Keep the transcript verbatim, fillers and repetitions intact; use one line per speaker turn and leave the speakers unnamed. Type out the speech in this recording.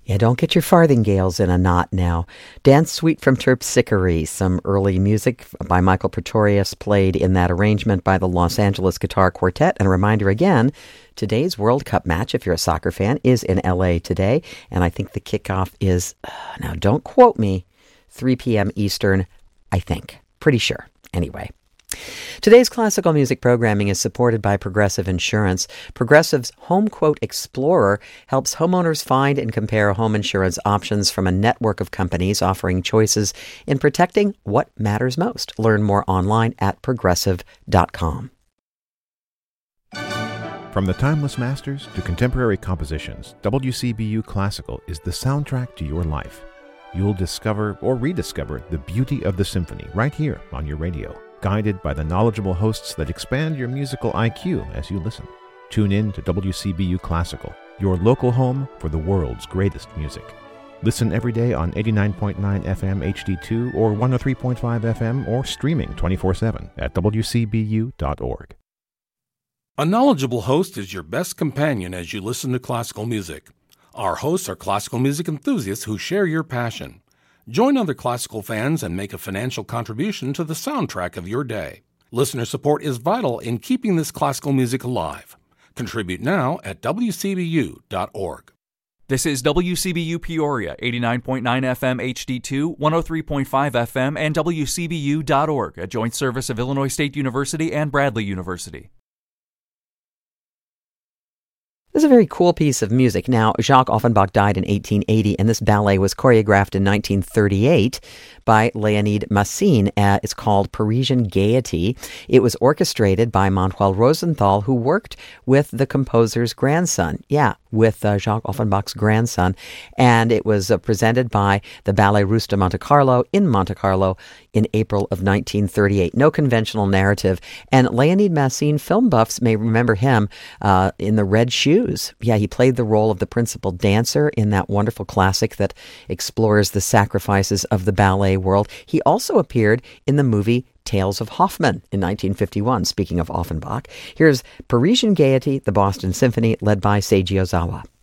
Yeah, don't get your farthingales in a knot now. Dance Suite from Terpsichore, some early music by Michael Pretorius, played in that arrangement by the Los Angeles Guitar Quartet. And a reminder again, today's World Cup match, if you're a soccer fan, is in L A today. And I think the kickoff is, uh, now don't quote me, three p.m. Eastern, I think. Pretty sure. Anyway. Today's classical music programming is supported by Progressive Insurance. Progressive's Home Quote Explorer helps homeowners find and compare home insurance options from a network of companies offering choices in protecting what matters most. Learn more online at progressive dot com.
From the timeless masters to contemporary compositions, W C B U Classical is the soundtrack to your life. You'll discover or rediscover the beauty of the symphony right here on your radio, guided by the knowledgeable hosts that expand your musical I Q as you listen. Tune in to W C B U Classical, your local home for the world's greatest music. Listen every day on eighty-nine point nine F M H D two or one oh three point five F M or streaming twenty-four seven at W C B U dot org.
A knowledgeable host is your best companion as you listen to classical music. Our hosts are classical music enthusiasts who share your passion. Join other classical fans and make a financial contribution to the soundtrack of your day. Listener support is vital in keeping this classical music alive. Contribute now at W C B U dot org.
This is W C B U Peoria, eighty-nine point nine F M H D two, one oh three point five F M, and W C B U dot org, a joint service of Illinois State University and Bradley University.
This is a very cool piece of music. Now, Jacques Offenbach died in eighteen eighty, and this ballet was choreographed in nineteen thirty-eight by Leonid Massine. Uh, it's called Parisian Gaiety. It was orchestrated by Manuel Rosenthal, who worked with the composer's grandson. Yeah, with uh, Jacques Offenbach's grandson. And it was uh, presented by the Ballet Russe de Monte Carlo in Monte Carlo in April of nineteen thirty-eight. No conventional narrative. And Leonid Massine, film buffs may remember him uh, in The Red Shoes. Yeah, he played the role of the principal dancer in that wonderful classic that explores the sacrifices of the ballet world. He also appeared in the movie Tales of Hoffmann in nineteen fifty-one, speaking of Offenbach. Here's Parisian Gaiety, the Boston Symphony, led by Seiji Ozawa.